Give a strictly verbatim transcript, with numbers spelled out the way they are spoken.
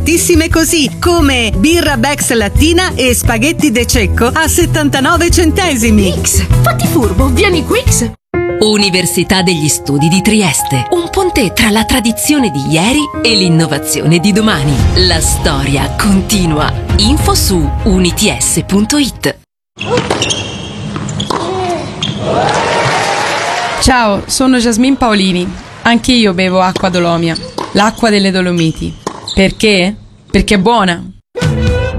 Tantissime così, come birra Bex lattina e spaghetti De Cecco a settantanove centesimi. X, fatti furbo, vieni Quix. Università degli Studi di Trieste, un ponte tra la tradizione di ieri e l'innovazione di domani. La storia continua. Info su units punto it. Ciao, sono Jasmine Paolini. Anche io bevo acqua Dolomia, l'acqua delle Dolomiti. Perché? Perché è buona.